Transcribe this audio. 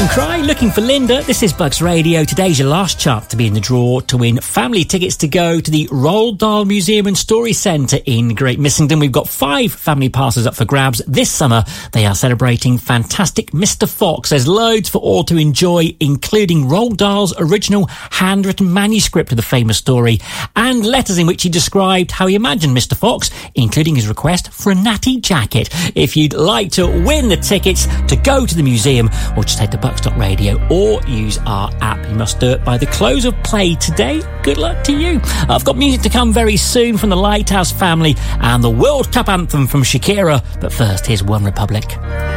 and cry, looking for Linda. This is Bucks Radio. Today's your last chance to be in the draw to win family tickets to go to the Roald Dahl Museum and Story Centre in Great Missington. We've got 5 family passes up for grabs this summer. They are celebrating Fantastic Mr. Fox. There's loads for all to enjoy, including Roald Dahl's original handwritten manuscript of the famous story and letters in which he described how he imagined Mr. Fox, including his request for a natty jacket. If you'd like to win the tickets to go to the museum, or just head to bucks.radio or use our app. You must do it by the close of play today. Good luck to you. I've got music to come very soon from the Lighthouse Family and the World Cup anthem from Shakira. But first, here's One Republic.